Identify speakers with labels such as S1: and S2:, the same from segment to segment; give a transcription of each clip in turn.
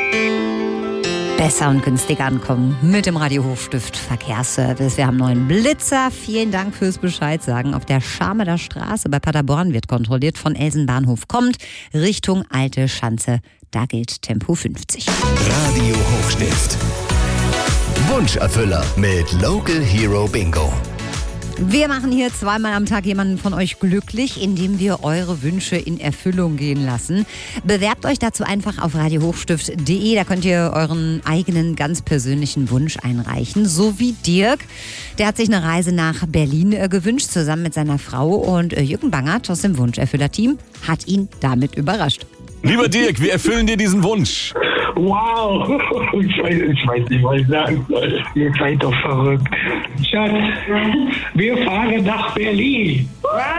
S1: Besser und günstiger ankommen mit dem Radio Hochstift Verkehrsservice. Wir haben einen neuen Blitzer. Vielen Dank fürs Bescheid sagen. Auf der Scharmeder Straße bei Paderborn wird kontrolliert. Von Elsenbahnhof kommt Richtung Alte Schanze. Da gilt Tempo 50.
S2: Radio Hochstift. Wunscherfüller mit Local Hero Bingo.
S1: Wir machen hier zweimal am Tag jemanden von euch glücklich, indem wir eure Wünsche in Erfüllung gehen lassen. Bewerbt euch dazu einfach auf radiohochstift.de. Da könnt ihr euren eigenen ganz persönlichen Wunsch einreichen. So wie Dirk. Der hat sich eine Reise nach Berlin gewünscht, zusammen mit seiner Frau. Und Jürgen Bangert aus dem Wunscherfüller-Team hat ihn damit überrascht.
S3: Lieber Dirk, wir erfüllen dir diesen Wunsch.
S4: Wow, ich weiß nicht, was ich sagen soll. Ihr seid doch verrückt. Schatz, wir fahren nach Berlin.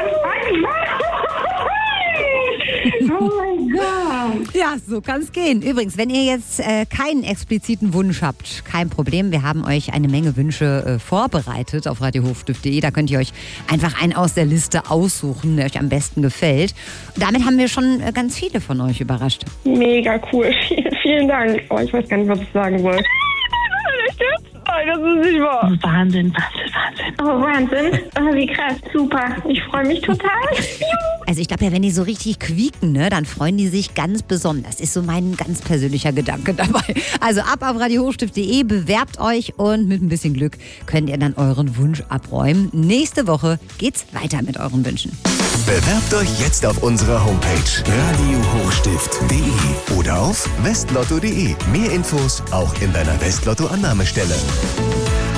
S4: Oh mein Gott.
S1: Ja, so kann es gehen. Übrigens, wenn ihr jetzt keinen expliziten Wunsch habt, kein Problem. Wir haben euch eine Menge Wünsche vorbereitet auf radiohochstift.de. Da könnt ihr euch einfach einen aus der Liste aussuchen, der euch am besten gefällt. Damit haben wir schon ganz viele von euch überrascht.
S5: Mega cool. Vielen Dank. Oh, ich weiß gar nicht, was ich sagen soll. Nein, das ist nicht wahr.
S6: Wahnsinn.
S5: Oh, Wahnsinn. Oh, wie krass. Super. Ich freue mich total.
S1: Also ich glaube ja, wenn die so richtig quieken, ne, dann freuen die sich ganz besonders. Ist so mein ganz persönlicher Gedanke dabei. Also ab auf radiohochstift.de, bewerbt euch und mit ein bisschen Glück könnt ihr dann euren Wunsch abräumen. Nächste Woche geht's weiter mit euren Wünschen.
S2: Bewerbt euch jetzt auf unserer Homepage radiohochstift.de oder auf westlotto.de. Mehr Infos auch in deiner Westlotto-Annahmestelle.